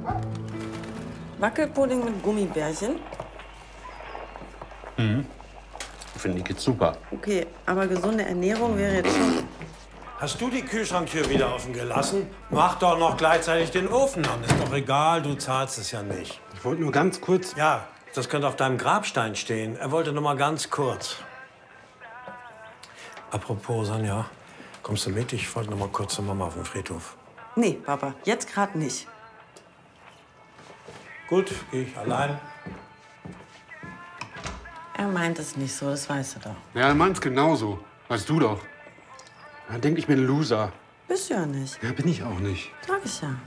Wackelpudding mit Gummibärchen? Finden die Kids super. Okay, aber gesunde Ernährung wäre jetzt schon... Hast du die Kühlschranktür wieder offen gelassen? Mach doch noch gleichzeitig den Ofen an. Ist doch egal, du zahlst es ja nicht. Ich wollte nur ganz kurz... Ja, das könnte auf deinem Grabstein stehen. Er wollte nur mal ganz kurz. Apropos, Sonja, kommst du mit? Ich wollte noch mal kurz zur Mama auf den Friedhof. Nee, Papa, jetzt gerade nicht. Gut, gehe ich allein. Er meint es nicht so, das weißt du doch. Ja, er meint's genauso. Weißt du doch. Er denkt, ich bin ein Loser. Bist du ja nicht. Ja, bin ich auch nicht. Sag ich ja.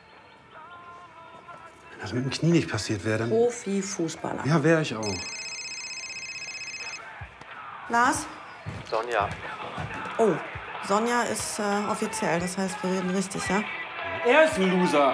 Wenn das mit dem Knie nicht passiert wäre, dann... Profi-Fußballer. Ja, wäre ich auch. Lars? Sonja. Oh, Sonja ist offiziell, das heißt, wir reden richtig, ja? Er ist ein Loser.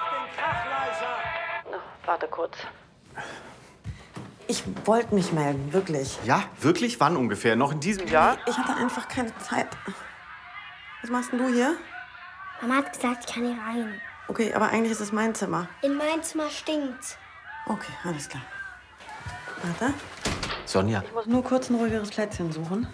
Warte kurz. Ich wollte mich melden, wirklich. Ja, wirklich? Wann ungefähr? Noch in diesem Jahr? Ich hatte einfach keine Zeit. Was machst denn du hier? Mama hat gesagt, ich kann hier rein. Okay, aber eigentlich ist es mein Zimmer. In mein Zimmer stinkt's. Okay, alles klar. Warte. Sonja. Ich muss nur kurz ein ruhigeres Plätzchen suchen.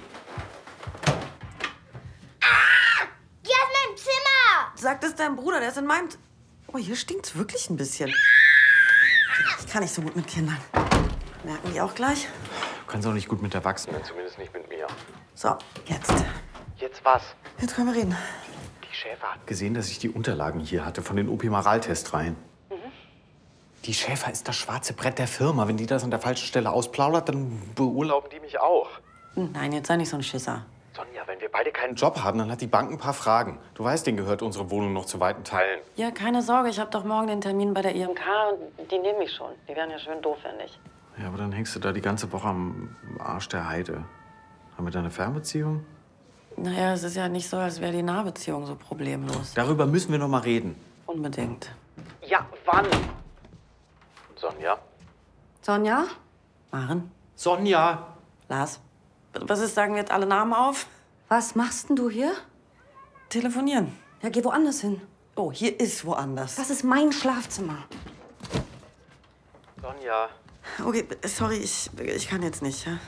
Geh aus meinem Zimmer! Sagt es dein Bruder, der ist in meinem... Oh, hier stinkt's wirklich ein bisschen. Ich kann nicht so gut mit Kindern. Merken die auch gleich? Du kannst auch nicht gut mit Erwachsenen, zumindest nicht mit mir. So, jetzt. Jetzt was? Jetzt können wir reden. Die Schäfer hat gesehen, dass ich die Unterlagen hier hatte von den OP-Maral-Testreihen. Die Schäfer ist das schwarze Brett der Firma. Wenn die das an der falschen Stelle ausplaudert, dann beurlauben die mich auch. Nein, jetzt sei nicht so ein Schisser. Sonja, wenn wir beide keinen Job haben, dann hat die Bank ein paar Fragen. Du weißt, denen gehört unsere Wohnung noch zu weiten Teilen. Ja, keine Sorge, ich habe doch morgen den Termin bei der IMK und die nehmen mich schon. Die wären ja schön doof, wenn nicht. Ja, aber dann hängst du da die ganze Woche am Arsch der Heide. Haben wir da eine Fernbeziehung? Naja, es ist ja nicht so, als wäre die Nahbeziehung so problemlos. Darüber müssen wir noch mal reden. Unbedingt. Ja, wann? Sonja? Sonja? Maren? Sonja! Lars? Was ist, sagen wir jetzt alle Namen auf? Was machst denn du hier? Telefonieren. Ja, geh woanders hin. Oh, hier ist woanders. Das ist mein Schlafzimmer. Sonja. Okay, sorry, ich kann jetzt nicht. Ja?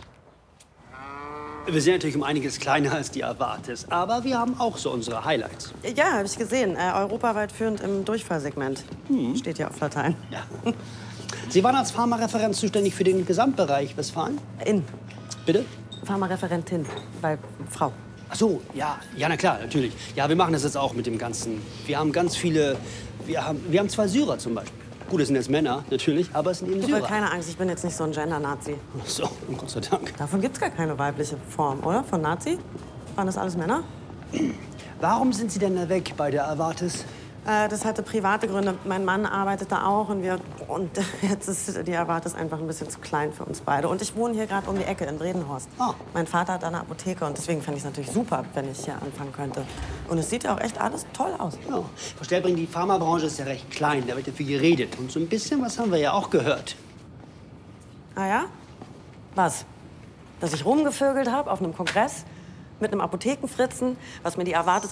Wir sind natürlich um einiges kleiner als die Erwartes, aber wir haben auch so unsere Highlights. Ja, habe ich gesehen. Europaweit führend im Durchfallsegment. Steht ja auf Latein. Ja. Sie waren als Pharmareferent zuständig für den Gesamtbereich Westfalen? In. Bitte? Pharmareferentin, weil Frau. Ach so, ja, na klar, natürlich. Ja, wir machen das jetzt auch mit dem Ganzen. Wir haben ganz viele, wir haben 2 Syrer zum Beispiel. Gut, das sind jetzt Männer, natürlich, aber es sind eben Syrer. Keine Angst, ich bin jetzt nicht so ein Gender-Nazi. Ach so, Gott sei Dank. Davon gibt's gar keine weibliche Form, oder? Von Nazi? Waren das alles Männer? Warum sind Sie denn da weg bei der Erwartes? Das hatte private Gründe. Mein Mann arbeitet da auch und jetzt ist die Erwartes einfach ein bisschen zu klein für uns beide. Und ich wohne hier gerade um die Ecke in Bredenhorst. Ah. Mein Vater hat eine Apotheke und deswegen fände ich es natürlich super, wenn ich hier anfangen könnte. Und es sieht ja auch echt alles toll aus. Ja. Frau Stellbring, die Pharmabranche ist ja recht klein, da wird ja viel geredet. Und so ein bisschen was haben wir ja auch gehört. Ah ja? Was? Dass ich rumgevögelt habe auf einem Kongress mit einem Apothekenfritzen, was mir die Erwartes